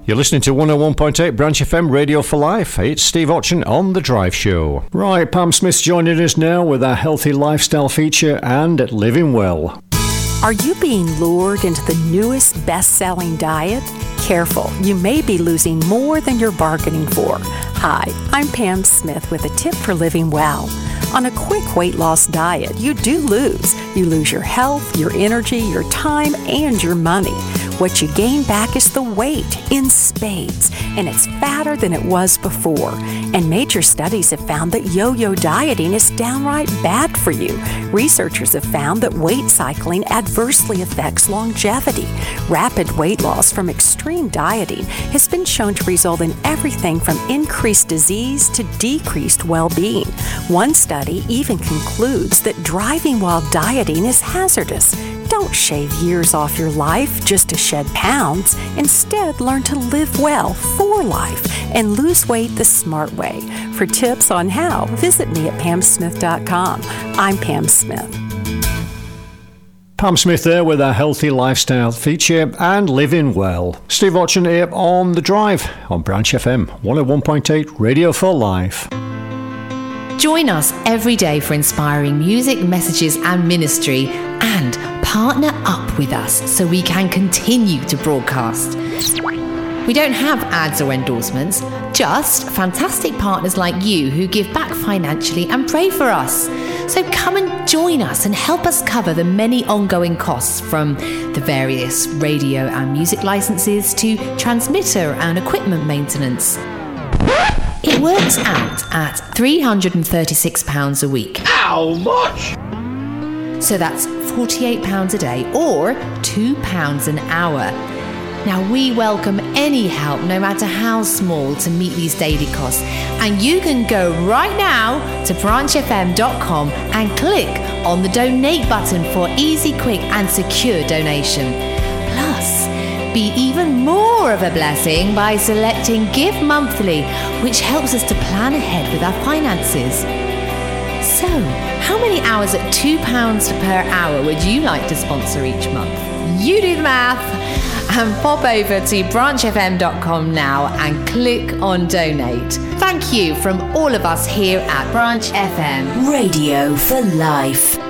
You're listening to 101.8 Branch FM Radio for Life. It's Steve Otchen on The Drive Show. Right, Pam Smith's joining us now with our healthy lifestyle feature and Living Well. Are you being lured into the newest best-selling diet? Careful, you may be losing more than you're bargaining for. Hi, I'm Pam Smith with a tip for living well. On a quick weight loss diet, you do lose. You lose your health, your energy, your time, and your money. What you gain back is the weight in spades, and it's fatter than it was before. And major studies have found that yo-yo dieting is downright bad for you. Researchers have found that weight cycling adversely affects longevity. Rapid weight loss from extreme dieting has been shown to result in everything from increased disease to decreased well-being. One study even concludes that driving while dieting is hazardous. Don't shave years off your life just to shed pounds. Instead, learn to live well for life and lose weight the smart way. For tips on how, visit me at pamsmith.com. I'm Pam Smith. Pam Smith there with our healthy lifestyle feature and Living Well. Steve Otchen here on The Drive on Branch FM 101.8 Radio for Life. Join us every day for inspiring music, messages and ministry, and partner up with us so we can continue to broadcast. We don't have ads or endorsements, just fantastic partners like you who give back financially and pray for us. So come and join us and help us cover the many ongoing costs, from the various radio and music licenses to transmitter and equipment maintenance. It works out at £336 a week. How much? So that's £48 a day or £2 an hour. Now, we welcome any help, no matter how small, to meet these daily costs. And you can go right now to branchfm.com and click on the donate button for easy, quick and secure donation. Plus, be even more of a blessing by selecting Give Monthly, which helps us to plan ahead with our finances. So, how many hours at £2 per hour would you like to sponsor each month? You do the math and pop over to branchfm.com now and click on donate. Thank you from all of us here at Branch FM. Radio for Life.